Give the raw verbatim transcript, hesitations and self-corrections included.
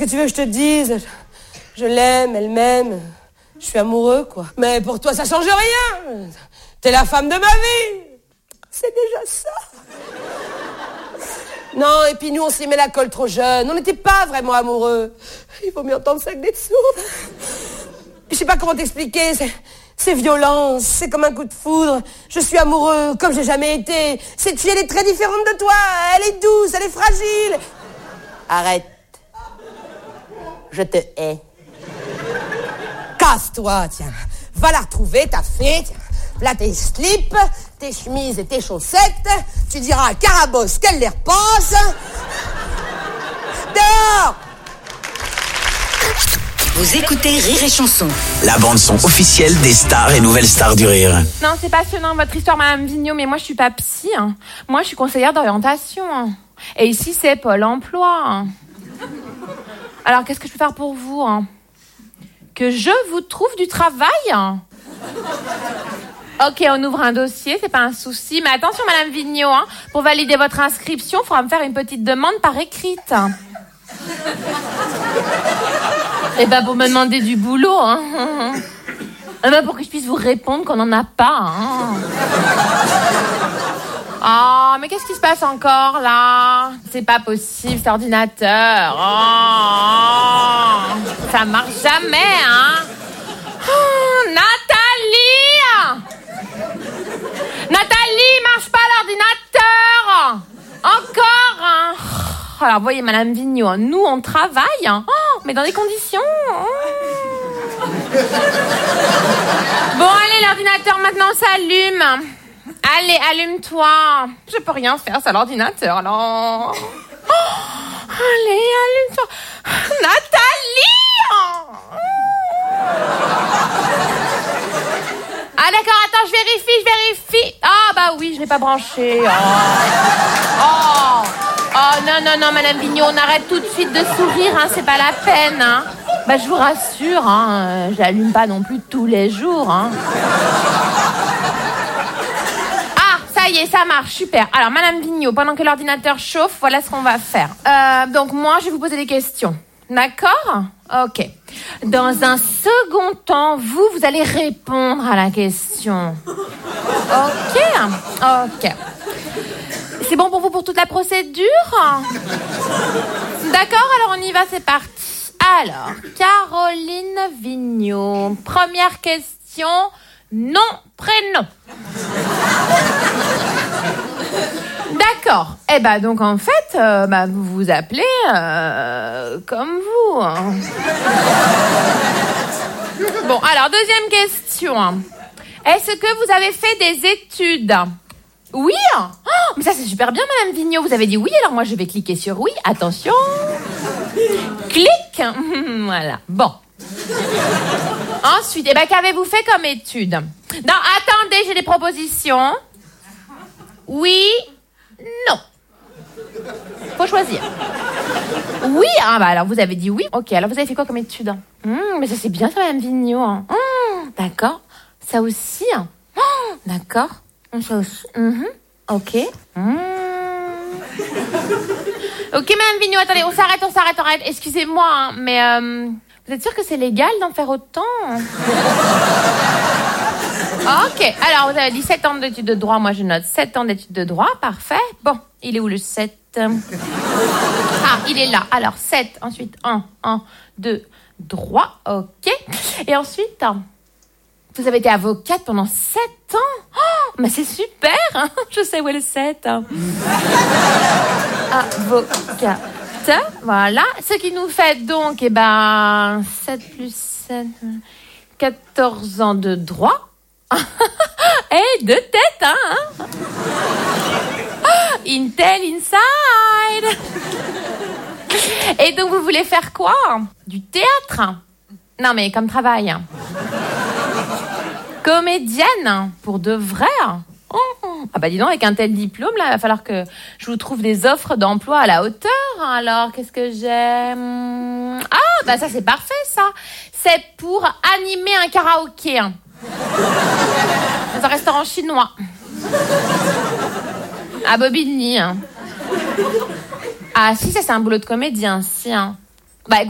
que tu veux que je te dise? Je l'aime, elle m'aime. Je suis amoureux, quoi. Mais pour toi, ça change rien. T'es la femme de ma vie. C'est déjà ça. Non, et puis nous, on s'y met la colle trop jeune. On n'était pas vraiment amoureux. Il vaut mieux entendre ça que d'être sourde. Je sais pas comment t'expliquer, c'est, c'est violent, c'est comme un coup de foudre. Je suis amoureux comme j'ai jamais été. Cette fille, elle est très différente de toi. Elle est douce, elle est fragile. Arrête. Je te hais. Casse-toi, tiens. Va la retrouver, ta fille. Tiens. Là, tes slips, tes chemises et tes chaussettes. Tu diras à Carabosse qu'elle les repasse. Dehors! Vous écoutez Rire et Chanson. La bande-son officielle des stars et nouvelles stars du rire. Non, c'est passionnant votre histoire, Madame Vigneault, mais moi je suis pas psy. Hein. Moi je suis conseillère d'orientation. Hein. Et ici c'est Pôle emploi. Hein. Alors qu'est-ce que je peux faire pour vous hein? Que je vous trouve du travail hein? Ok, on ouvre un dossier, c'est pas un souci. Mais attention, Madame Vigneault, hein, pour valider votre inscription, il faudra me faire une petite demande par écrite. Et ben pour me demander du boulot, hein. Et ben pour que je puisse vous répondre qu'on n'en a pas, hein. Oh, mais qu'est-ce qui se passe encore, là? C'est pas possible, cet ordinateur. Oh, ça marche jamais, hein. Oh, Nathalie! Nathalie, marche pas l'ordinateur! Encore, hein. Alors, vous voyez, Madame Vigneault, nous, on travaille, hein. Oh, mais dans des conditions. Oh. Bon, allez, l'ordinateur, maintenant, s'allume. Allez, allume-toi. Je peux rien faire, c'est l'ordinateur, alors. Oh, allez, allume-toi. Nathalie! Ah, d'accord, attends, je vérifie, je vérifie. Ah, bah oui, je l'ai pas branché. Oh. Oh. Oh, non, non, non, Madame Vigneault, on arrête tout de suite de sourire, hein, c'est pas la peine, hein. Bah, je vous rassure, hein, je l'allume pas non plus tous les jours, hein. Ah, ça y est, ça marche, super. Alors, Madame Vigneault, pendant que l'ordinateur chauffe, voilà ce qu'on va faire. Euh, donc, moi, je vais vous poser des questions. D'accord ? Ok. Dans un second temps, vous, vous allez répondre à la question. Ok ? Ok. C'est bon pour vous pour toute la procédure ? D'accord, alors on y va, c'est parti. Alors, Caroline Vigneault. Première question, nom, prénom. D'accord. Eh ben donc en fait, euh, bah, vous vous appelez euh, comme vous. Hein. Bon, alors deuxième question. Est-ce que vous avez fait des études ? Oui. Oh, mais ça c'est super bien, Madame Vigneault. Vous avez dit oui, alors moi je vais cliquer sur oui. Attention. Clic. Voilà. Bon. Ensuite, eh ben qu'avez-vous fait comme études ? Non, attendez, j'ai des propositions. Oui. Non. Faut choisir. Oui, ah bah alors vous avez dit oui. Ok, alors vous avez fait quoi comme études ? mmh, Mais ça c'est bien ça, Madame Vigneault. Hein. Mmh, d'accord. Ça aussi. Hein. Oh, d'accord. Ça aussi. Mmh. Ok. Mmh. Ok, Madame Vigneault, attendez, on s'arrête, on s'arrête, on s'arrête. Excusez-moi, hein, mais euh, vous êtes sûre que c'est légal d'en faire autant ? Ok, alors vous avez dit sept ans d'études de droit, moi je note sept ans d'études de droit, parfait. Bon, il est où le sept ? Ah, il est là. Alors sept, ensuite un, un, deux, droit, ok. Et ensuite, vous avez été avocate pendant sept ans ? Oh, mais c'est super, hein. Je sais où est le sept. Avocate, voilà. Ce qui nous fait donc, eh ben, sept plus sept, quatorze ans de droit. Eh, hey, deux têtes, hein, Intel inside. Et donc, vous voulez faire quoi ? Du théâtre ? Non, mais comme travail. Comédienne, pour de vrai ? Oh. Ah bah dis donc, avec un tel diplôme, là, il va falloir que je vous trouve des offres d'emploi à la hauteur. Alors, qu'est-ce que j'aime ? Ah, bah ça, c'est parfait, ça. C'est pour animer un karaoké. Dans un restaurant chinois. À Bobigny. Hein. Ah si, ça c'est un boulot de comédien, si. Hein.